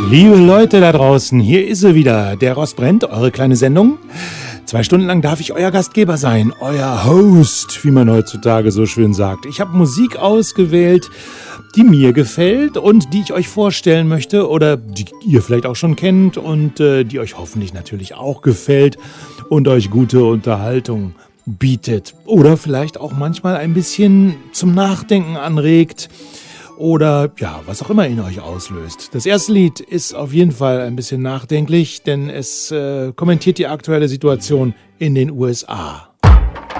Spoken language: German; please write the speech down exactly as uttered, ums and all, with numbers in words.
Liebe Leute da draußen, hier ist sie wieder, der Rost brennt, eure kleine Sendung. Zwei Stunden lang darf ich euer Gastgeber sein, euer Host, wie man heutzutage so schön sagt. Ich habe Musik ausgewählt, die mir gefällt und die ich euch vorstellen möchte oder die ihr vielleicht auch schon kennt und äh, die euch hoffentlich natürlich auch gefällt und euch gute Unterhaltung bietet. Oder vielleicht auch manchmal ein bisschen zum Nachdenken anregt. Oder ja, was auch immer in euch auslöst. Das erste Lied ist auf jeden Fall ein bisschen nachdenklich, denn es äh, kommentiert die aktuelle Situation in den U S A.